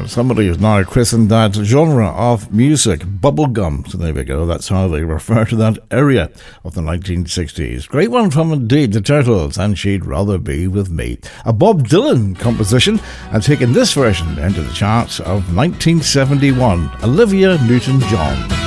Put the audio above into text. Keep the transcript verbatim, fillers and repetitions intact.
Somebody has now christened that genre of music bubblegum. So there we go. That's how they refer to that area of the nineteen sixties. Great one from indeed the Turtles, and She'd Rather Be With Me. A Bob Dylan composition, and taking this version into the charts of nineteen seventy-one, Olivia Newton-John.